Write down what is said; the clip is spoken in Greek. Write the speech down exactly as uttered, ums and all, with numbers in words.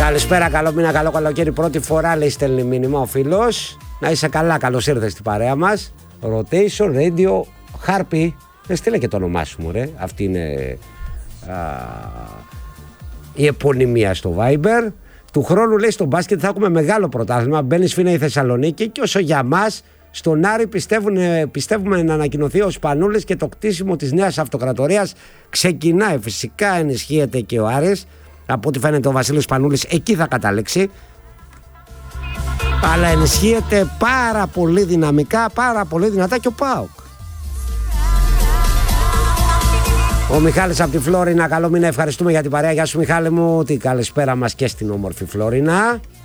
Καλησπέρα, καλό μήνα, καλό καλοκαίρι. Πρώτη φορά λέει στέλνει μήνυμα ο φίλος. Να είσαι καλά, καλώς ήρθες στην παρέα μας. Rotation Radio Harpy. Δεν στείλε και το όνομά σου μου, ρε. Αυτή είναι α, η επωνυμία στο Viber. Του χρόνου λέει στο μπάσκετ θα έχουμε μεγάλο πρωτάθλημα. Μπαίνει σφίνα η Θεσσαλονίκη και όσο για μας στον Άρη πιστεύουμε να ανακοινωθεί ο Σπανούλης και το κτίσιμο της νέας αυτοκρατορίας ξεκινάει. Φυσικά ενισχύεται και ο Άρης. Από ό,τι φαίνεται ο Βασίλης Σπανούλης εκεί θα καταλήξει. Αλλά ενισχύεται πάρα πολύ δυναμικά, πάρα πολύ δυνατά και ο ΠΑΟΚ. Ο Μιχάλης από τη Φλόρινα, καλό μήνα, ευχαριστούμε για την παρέα. Γεια σου Μιχάλη μου, την καλησπέρα μας και στην όμορφη Φλόρινα.